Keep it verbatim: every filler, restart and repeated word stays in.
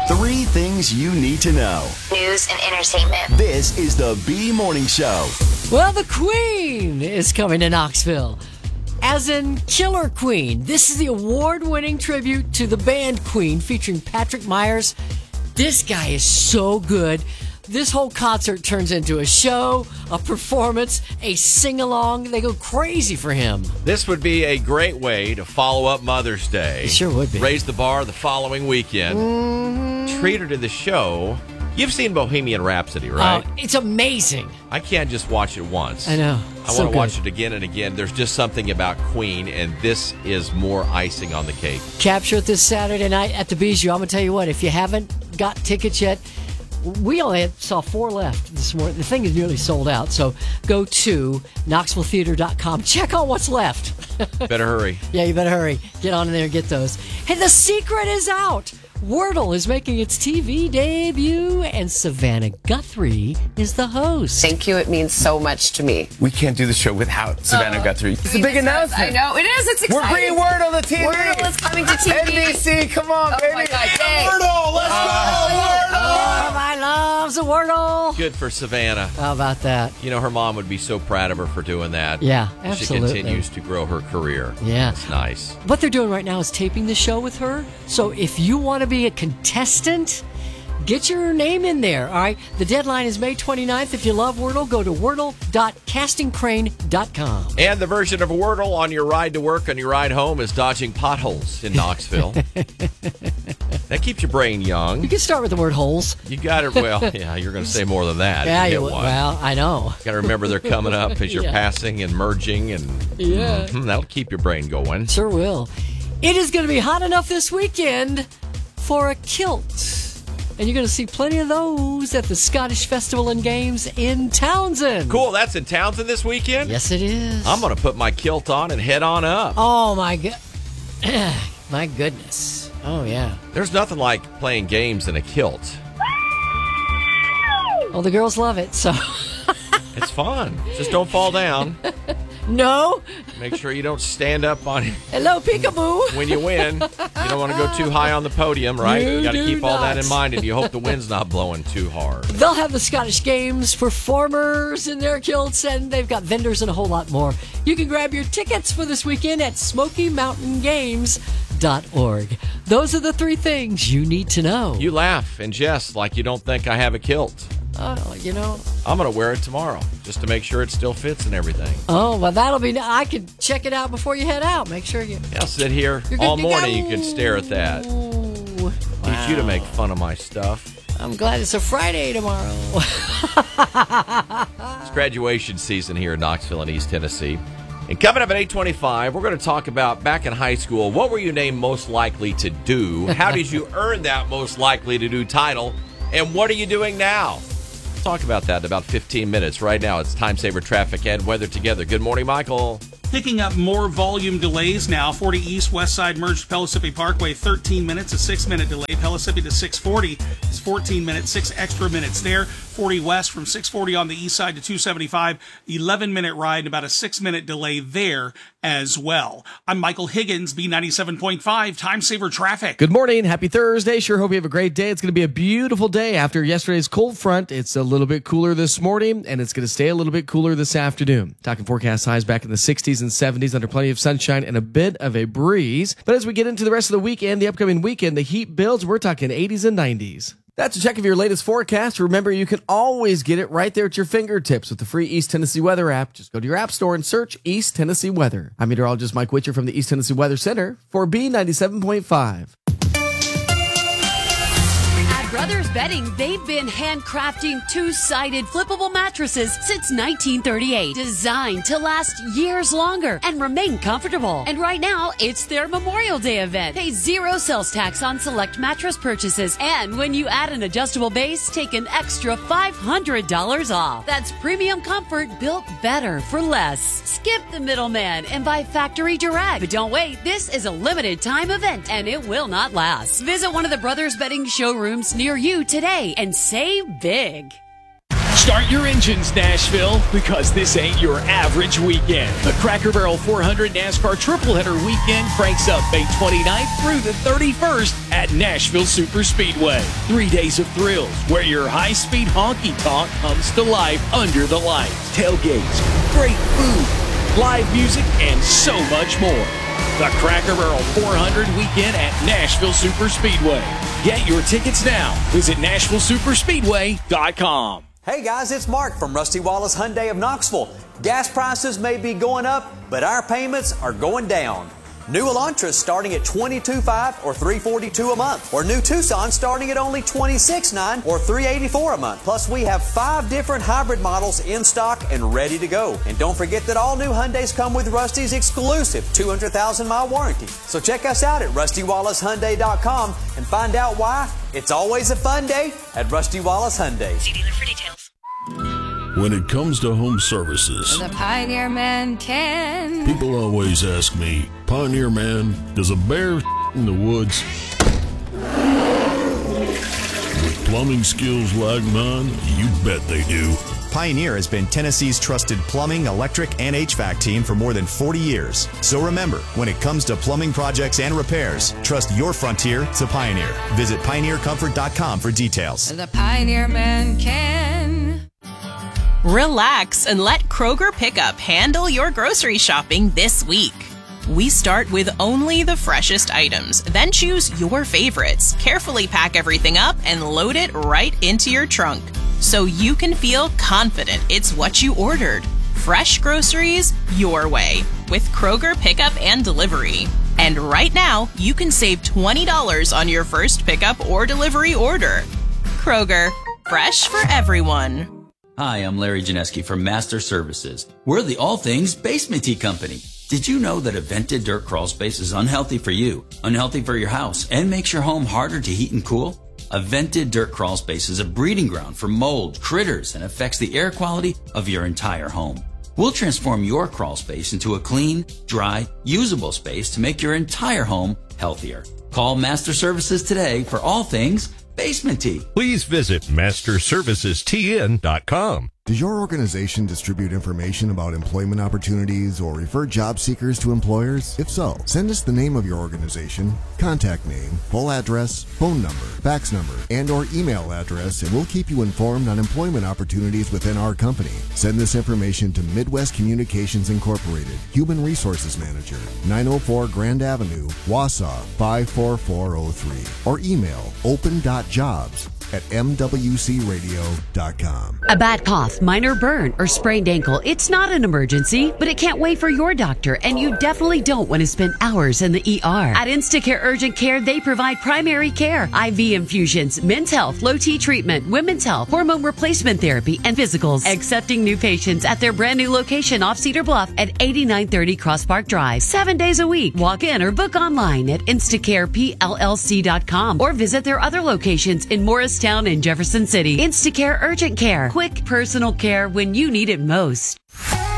Three things you need to know. News and entertainment. This is the B Morning Show. Well, the Queen is coming to Knoxville. As in Killer Queen. This is the award-winning tribute to the band Queen featuring Patrick Myers. This guy is so good. This whole concert turns into a show, a performance, a sing-along. They go crazy for him. This would be a great way to follow up Mother's Day. It sure would be. Raise the bar the following weekend. Mm-hmm. Treat her to the show. You've seen Bohemian Rhapsody, right? Oh, it's amazing. I can't just watch it once. I know. I so want to good. watch it again and again. There's just something about Queen, and this is more icing on the cake. Capture it this Saturday night at the Bijou. I'm going to tell you what, if you haven't got tickets yet, we only had, saw four left this morning. The thing is nearly sold out. So go to knoxville theater dot com. Check on what's left. Better hurry. Yeah, you better hurry. Get on in there and get those. Hey, the secret is out. Wordle is making its T V debut, and Savannah Guthrie is the host. Thank you. It means so much to me. We can't do the show without Savannah Uh, Guthrie. It's a big announcement. I know. It is. It's exciting. We're bringing Wordle to T V. Wordle is coming to T V. N B C, come on, Oh, baby. my God. Yay. Wordle, let's Uh, go. Oh, I love the Wordle. Good for Savannah. How about that? You know, her mom would be so proud of her for doing that. Yeah, absolutely. She continues to grow her career. Yeah. It's nice. What they're doing right now is taping the show with her. So if you want to be a contestant, get your name in there, all right? The deadline is May twenty-ninth. If you love Wordle, go to wordle dot casting crane dot com. And the version of Wordle on your ride to work, on your ride home, is dodging potholes in Knoxville. That keeps your brain young. You can start with the word holes. You got it. Well, yeah, you're going to say more than that. Yeah, if you, you hit one. well, I know. Got to remember they're coming up as you're Yeah. passing and merging, and Yeah. mhm, that'll keep your brain going. Sure will. It is going to be hot enough this weekend for a kilt. And you're going to see plenty of those at the Scottish Festival and Games in Townsend. Cool. That's in Townsend this weekend? Yes, it is. I'm going to put my kilt on and head on up. Oh, my God. My goodness. Oh, yeah. There's nothing like playing games in a kilt. Well, the girls love it, so. It's fun. Just don't fall down. No. Make sure you don't stand up on it Hello, peekaboo. when you win. You don't want to go too high on the podium, right? You You got to do keep all that not. in mind, and you hope the wind's not blowing too hard. They'll have the Scottish Games performers in their kilts, and they've got vendors and a whole lot more. You can grab your tickets for this weekend at smoky mountain games dot org. Those are the three things you need to know. You laugh and jest like you don't think I have a kilt. Oh, you know. I'm going to wear it tomorrow just to make sure it still fits and everything. Oh, well, that'll be. I could check it out before you head out. Make sure you. I'll sit here You're good all to morning. go. You can stare at that. Ooh, Need you to make fun of my stuff. I'm glad it's a Friday tomorrow. It's graduation season here in Knoxville and East Tennessee. And coming up at eight twenty-five, we're going to talk about back in high school, what were you named most likely to do? How did you earn that most likely to do title? And what are you doing now? We'll talk about that in about fifteen minutes. Right now, it's Time Saver Traffic and Weather Together. Good morning, Michael. Picking up more volume delays now. forty East, West Side merged Pellissippi Parkway, thirteen minutes, a six-minute delay. Pellissippi to six forty is fourteen minutes, six extra minutes there. forty West from six forty on the east side to two seventy-five, eleven-minute ride, about a six-minute delay there as well. I'm Michael Higgins, B ninety-seven point five, Time Saver Traffic. Good morning. Happy Thursday. Sure hope you have a great day. It's going to be a beautiful day after yesterday's cold front. It's a little bit cooler this morning, and it's going to stay a little bit cooler this afternoon. Talking forecast highs back in the sixties and seventies under plenty of sunshine and a bit of a breeze. But as we get into the rest of the weekend, the upcoming weekend, the heat builds. We're talking eighties and nineties. That's a check of your latest forecast. Remember, you can always get it right there at your fingertips with the free East Tennessee Weather app. Just go to your app store and search East Tennessee Weather. I'm meteorologist Mike Witcher from the East Tennessee Weather Center for B ninety-seven point five. Brothers Bedding, they've been handcrafting two-sided flippable mattresses since nineteen thirty-eight. Designed to last years longer and remain comfortable. And right now, it's their Memorial Day event. Pay zero sales tax on select mattress purchases. And when you add an adjustable base, take an extra five hundred dollars off. That's premium comfort built better for less. Skip the middleman and buy factory direct. But don't wait, this is a limited time event and it will not last. Visit one of the Brothers Bedding showrooms near you today and save big. Start your engines, Nashville, because this ain't your average weekend. The Cracker Barrel four hundred NASCAR Triple Header Weekend cranks up May twenty-ninth through the thirty-first at Nashville Super Speedway. Three days of thrills where your high-speed honky-tonk comes to life under the lights. Tailgates, great food, live music, and so much more. The Cracker Barrel four hundred Weekend at Nashville Super Speedway. Get your tickets now. Visit Nashville Super Speedway dot com. Hey guys, it's Mark from Rusty Wallace Hyundai of Knoxville. Gas prices may be going up, but our payments are going down. New Elantras starting at twenty-two five or three forty-two a month, or new Tucson starting at only twenty-six nine or three eighty-four a month. Plus, we have five different hybrid models in stock and ready to go. And don't forget that all new Hyundais come with Rusty's exclusive two hundred thousand mile warranty. So check us out at Rusty Wallace Hyundai dot com and find out why it's always a fun day at Rusty Wallace Hyundai. See dealer for details. When it comes to home services, The Pioneer Man can. people always ask me, Pioneer Man, does a bear in the woods? With plumbing skills like mine, you bet they do. Pioneer has been Tennessee's trusted plumbing, electric, and H V A C team for more than forty years. So remember, when it comes to plumbing projects and repairs, trust your frontier to Pioneer. Visit Pioneer Comfort dot com for details. The Pioneer Man can. Relax and let Kroger Pickup handle your grocery shopping this week. We start with only the freshest items, then choose your favorites, carefully pack everything up, and load it right into your trunk so you can feel confident it's what you ordered. Fresh groceries your way with Kroger Pickup and Delivery. And right now, you can save twenty dollars on your first pickup or delivery order. Kroger, fresh for everyone. Hi, I'm Larry Janeski from Master Services. We're the all things basement tea company. Did you know that a vented dirt crawl space is unhealthy for you, unhealthy for your house, and makes your home harder to heat and cool? A vented dirt crawl space is a breeding ground for mold, critters, and affects the air quality of your entire home. We'll transform your crawl space into a clean, dry, usable space to make your entire home healthier. Call Master Services today for all things basement tea. Please visit master services t n dot com. Does your organization distribute information about employment opportunities or refer job seekers to employers? If so, send us the name of your organization, contact name, full address, phone number, fax number, and or email address, and we'll keep you informed on employment opportunities within our company. Send this information to Midwest Communications Incorporated, Human Resources Manager, nine oh four Grand Avenue, Wausau five four four oh three, or email open dot jobs at m w c radio dot com. A bad cough, minor burn, or sprained ankle, it's not an emergency, but it can't wait for your doctor, and you definitely don't want to spend hours in the E R. At Instacare Urgent Care, they provide primary care, I V infusions, men's health, low T treatment, women's health, hormone replacement therapy, and physicals. Accepting new patients at their brand new location off Cedar Bluff at eighty-nine thirty Cross Park Drive. Seven days a week. Walk in or book online at instacare p l l c dot com or visit their other locations in Morristown and Jefferson City. Instacare Urgent Care. Quick personal care when you need it most.